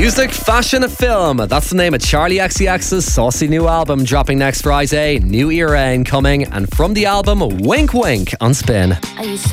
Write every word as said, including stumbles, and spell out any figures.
Music, fashion, film. That's the name of Charlie X C X's saucy new album dropping next Friday. New era incoming, and from the album, Wink Wink on Spin.